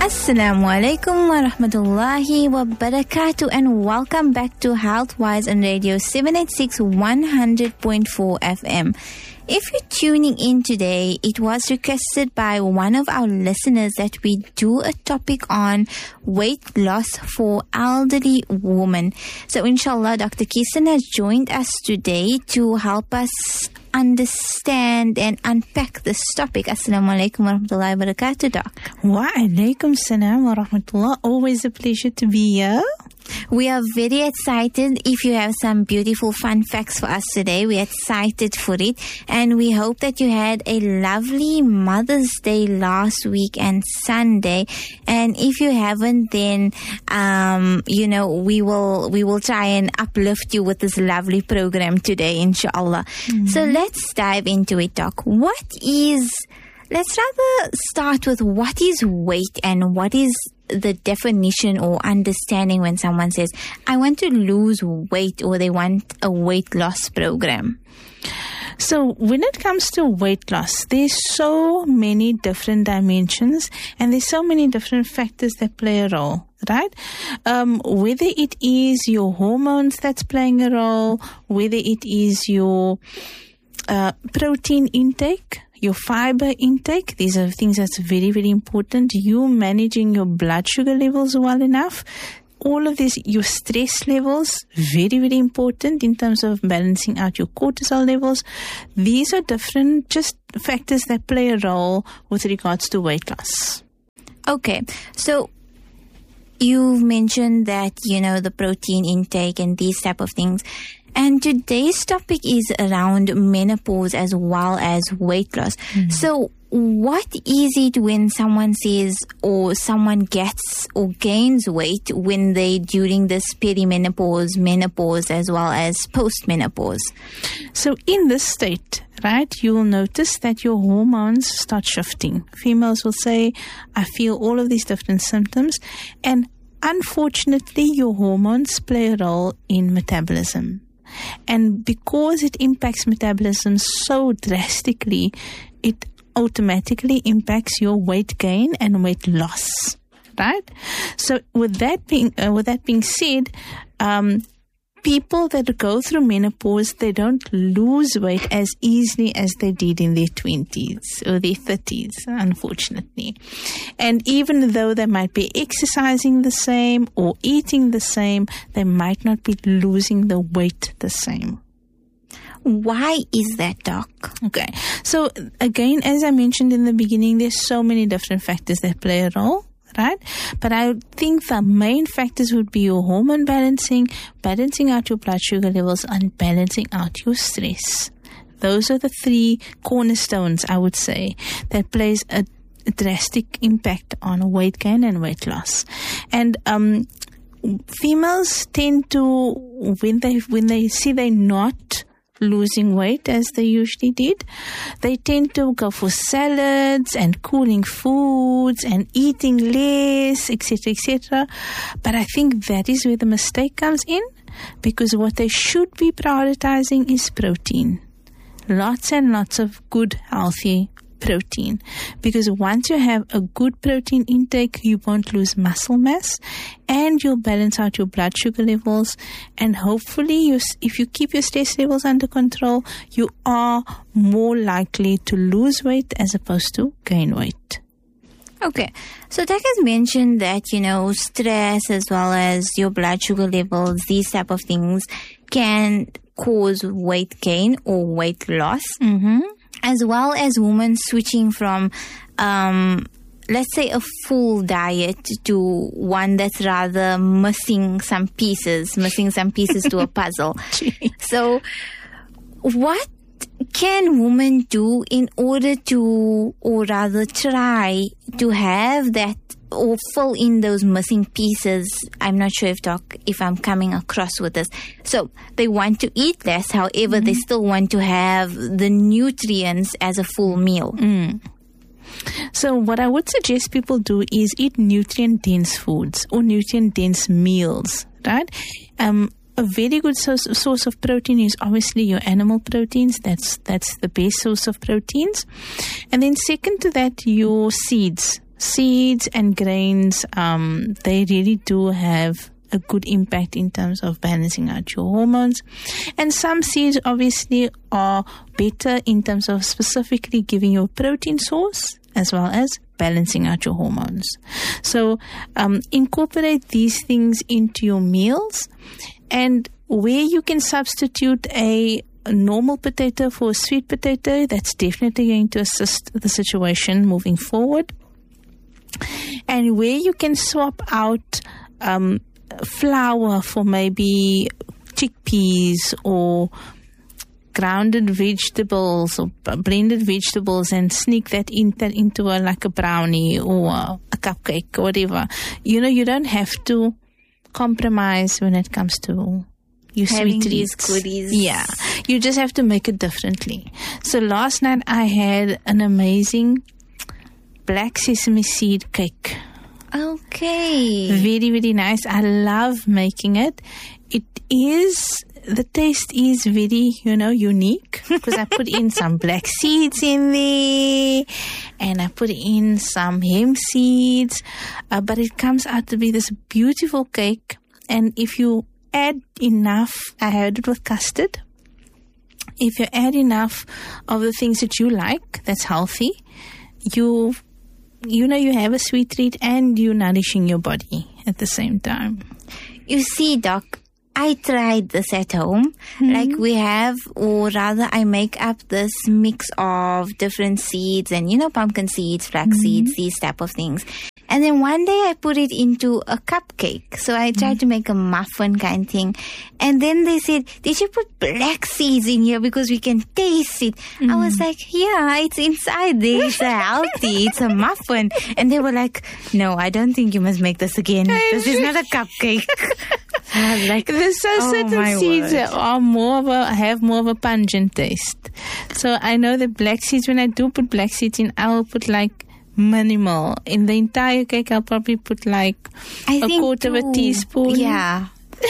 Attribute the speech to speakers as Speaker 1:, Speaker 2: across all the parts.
Speaker 1: Assalamu alaikum wa rahmatullahi wa barakatuh, and welcome back to Healthwise on Radio 786 100.4 FM. If you're tuning in today, it was requested by one of our listeners that we do a topic on weight loss for elderly women. So inshallah, Dr. Kirsten has joined us today to help us understand and unpack this topic. Assalamu alaikum wa rahmatullahi wa barakatuh, Doc.
Speaker 2: Wa alaikum salam wa rahmatullah. Always a pleasure to be here.
Speaker 1: We are very excited. If you have some beautiful fun facts for us today, we're excited for it. And we hope that you had a lovely Mother's Day last week and Sunday. And if you haven't, then, we will try and uplift you with this lovely program today, inshallah. Mm-hmm. So let's dive into it, Doc. Let's rather start with what is weight and what is the definition or understanding when someone says, I want to lose weight, or they want a weight loss program.
Speaker 2: So when it comes to weight loss, there's so many different dimensions and there's so many different factors that play a role, right? Whether it is your hormones that's playing a role, whether it is your protein intake, your fiber intake. These are things that's very, very important. You managing your blood sugar levels well enough. All of this, your stress levels, very, very important in terms of balancing out your cortisol levels. These are different just factors that play a role with regards to weight loss.
Speaker 1: Okay. So you've mentioned that, the protein intake and these type of things. And today's topic is around menopause as well as weight loss. Mm-hmm. So what is it when someone says or someone gets or gains weight when they during this perimenopause, menopause, as well as postmenopause?
Speaker 2: So in this state, right, you will notice that your hormones start shifting. Females will say, I feel all of these different symptoms. And unfortunately, your hormones play a role in metabolism. And because it impacts metabolism so drastically, it automatically impacts your weight gain and weight loss, right? So with that being said, people that go through menopause, they don't lose weight as easily as they did in their 20s or their 30s, unfortunately. And even though they might be exercising the same or eating the same, they might not be losing the weight the same.
Speaker 1: Why is that, Doc?
Speaker 2: Okay. So again, as I mentioned in the beginning, there's so many different factors that play a role. Right? But I think the main factors would be your hormone balancing out your blood sugar levels, and balancing out your stress. Those are the three cornerstones, I would say, that plays a drastic impact on weight gain and weight loss. And females tend to, when they see they're not losing weight as they usually did, they tend to go for salads and cooling foods and eating less, etc., etc. But I think that is where the mistake comes in, because what they should be prioritizing is protein. Lots and lots of good, healthy protein, because once you have a good protein intake, you won't lose muscle mass and you'll balance out your blood sugar levels, and hopefully if you keep your stress levels under control, you are more likely to lose weight as opposed to gain weight.
Speaker 1: Okay, so Doc has mentioned that, stress as well as your blood sugar levels, these type of things can cause weight gain or weight loss. Mm-hmm. As well as women switching from, let's say, a full diet to one that's rather missing some pieces to a puzzle. So what can women do in order to, or rather try to have that or fill in those missing pieces? I'm not sure if I'm coming across with this. So they want to eat less, however, they still want to have the nutrients as a full meal.
Speaker 2: So what I would suggest people do is eat nutrient-dense foods or nutrient-dense meals, right? A very good source of protein is obviously your animal proteins. That's the best source of proteins. And then second to that, your seeds. seeds and grains, they really do have a good impact in terms of balancing out your hormones. And some seeds obviously are better in terms of specifically giving you a protein source as well as balancing out your hormones. So incorporate these things into your meals, and where you can substitute a normal potato for a sweet potato, that's definitely going to assist the situation moving forward. And where you can swap out flour for maybe chickpeas or grounded vegetables or blended vegetables and sneak that into like a brownie or a cupcake or whatever. You don't have to compromise when it comes to your
Speaker 1: having
Speaker 2: sweet
Speaker 1: these
Speaker 2: treats.
Speaker 1: goodies.
Speaker 2: Yeah, you just have to make it differently. So last night I had an amazing black sesame seed cake.
Speaker 1: Okay.
Speaker 2: Very, very nice. I love making it. The taste is very, unique, because I put in some black seeds in there and I put in some hemp seeds, but it comes out to be this beautiful cake. And if you add enough, I had it with custard. If you add enough of the things that you like, that's healthy, you have a sweet treat and you're nourishing your body at the same time.
Speaker 1: You see, Doc, I tried this at home. Like we have, or rather I make up this mix of different seeds and, pumpkin seeds, flax seeds, these type of things. And then one day I put it into a cupcake. So I tried to make a muffin kind of thing. And then they said, did you put black seeds in here because we can taste it? I was like, yeah, it's inside there. It's healthy. It's a muffin. And they were like, no, I don't think you must make this again. This is not a cupcake. I was like,
Speaker 2: there's certain seeds that are have more of a pungent taste. So I know that black seeds, when I do put black seeds in, I will put like minimal. In the entire cake, I'll probably put like a quarter of a teaspoon.
Speaker 1: Yeah.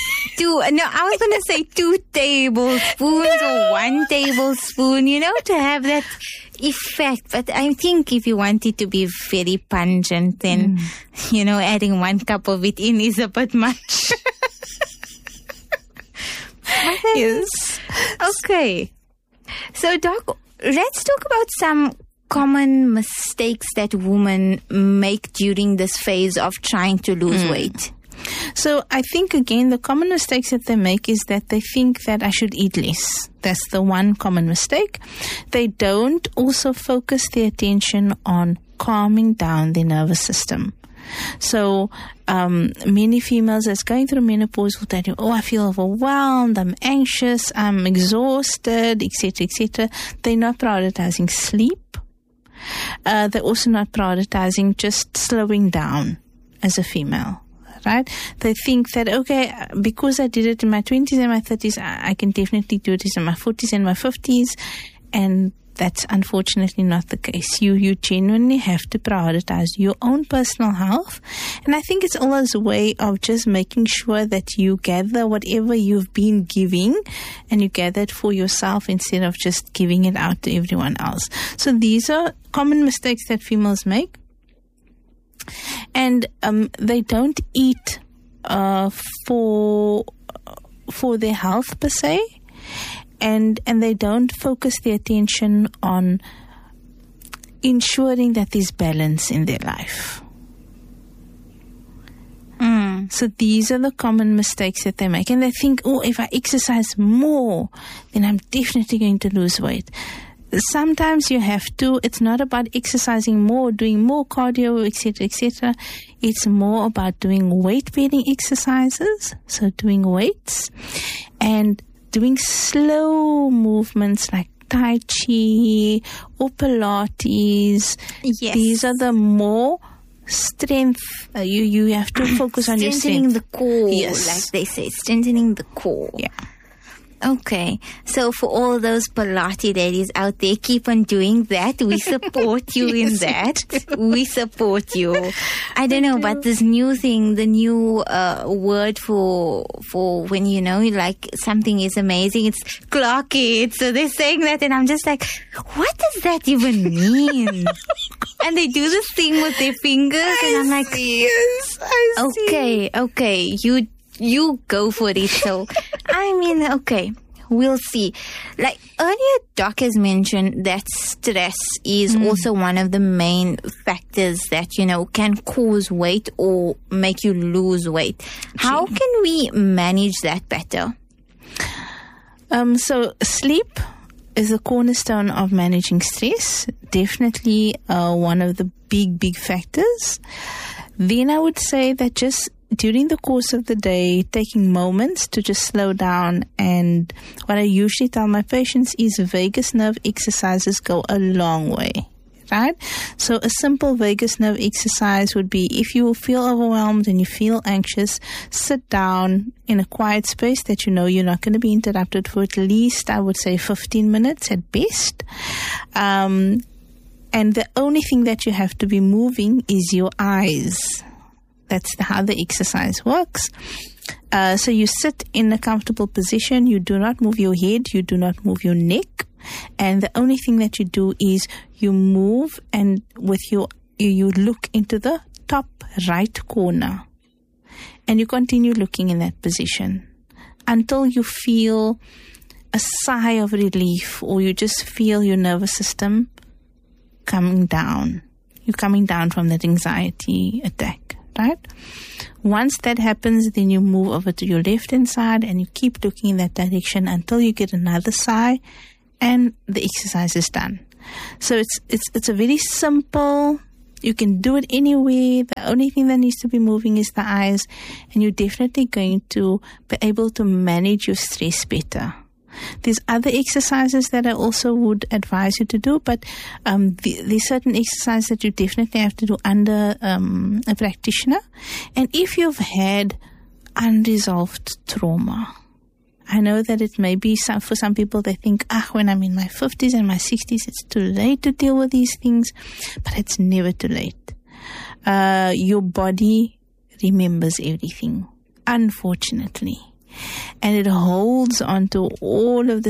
Speaker 1: I was going to say 2 tablespoons or 1 tablespoon, to have that effect. But I think if you want it to be very pungent, then, adding 1 cup of it in is a bit much.
Speaker 2: Yes.
Speaker 1: Okay. So, Doc, let's talk about some common mistakes that women make during this phase of trying to lose weight.
Speaker 2: So I think, again, the common mistakes that they make is that they think that I should eat less. That's the one common mistake. They don't also focus their attention on calming down their nervous system. So many females that's going through menopause will tell you, I feel overwhelmed, I'm anxious, I'm exhausted, etc., etc. They're not prioritizing sleep. They're also not prioritizing just slowing down as a female. Right? They think that, okay, because I did it in my 20s and my 30s, I can definitely do this in my 40s and my 50s. And that's unfortunately not the case. You genuinely have to prioritize your own personal health. And I think it's always a way of just making sure that you gather whatever you've been giving and you gather it for yourself instead of just giving it out to everyone else. So these are common mistakes that females make. And they don't eat for their health per se, and they don't focus their attention on ensuring that there's balance in their life. So these are the common mistakes that they make, and they think, if I exercise more, then I'm definitely going to lose weight. Sometimes you have to. It's not about exercising more, doing more cardio, etc., etc. It's more about doing weight-bearing exercises, so doing weights, and doing slow movements like Tai Chi or Pilates.
Speaker 1: Yes.
Speaker 2: These are the more strength. You have to focus on your strength.
Speaker 1: Strengthening the core,
Speaker 2: yes,
Speaker 1: like they say, strengthening the core.
Speaker 2: Yeah.
Speaker 1: Okay, so for all those Pilates ladies out there, keep on doing that. We support you in that. We support you. I don't know, but this new thing, the new word for when like something is amazing, it's clock it. So they're saying that, and I'm just like, what does that even mean? And they do this thing with their fingers, and I'm like,
Speaker 2: yes, I see.
Speaker 1: Okay, you go for it. So, I mean, okay, we'll see. Like earlier, Doc has mentioned that stress is also one of the main factors that, can cause weight or make you lose weight. How can we manage that better?
Speaker 2: So sleep is a cornerstone of managing stress. Definitely one of the big factors. Then I would say that just during the course of the day, taking moments to just slow down. And what I usually tell my patients is vagus nerve exercises go a long way. Right? So a simple vagus nerve exercise would be, if you feel overwhelmed and you feel anxious, sit down in a quiet space that you know you're not going to be interrupted for at least, I would say, 15 minutes at best. And the only thing that you have to be moving is your eyes. That's how the exercise works. So you sit in a comfortable position. You do not move your head. You do not move your neck. And the only thing that you do is you move, and with you look into the top right corner, and you continue looking in that position until you feel a sigh of relief, or you just feel your nervous system coming down. You're coming down from that anxiety attack, right? Once that happens, then you move over to your left-hand side and you keep looking in that direction until you get another sigh, and the exercise is done. So it's a very simple, you can do it anywhere. The only thing that needs to be moving is the eyes, and you're definitely going to be able to manage your stress better. There's other exercises that I also would advise you to do, but there's certain exercises that you definitely have to do under a practitioner. And if you've had unresolved trauma, I know that it may be for some people, they think, when I'm in my 50s and my 60s, it's too late to deal with these things. But it's never too late. Your body remembers everything, unfortunately. And it holds on to all of the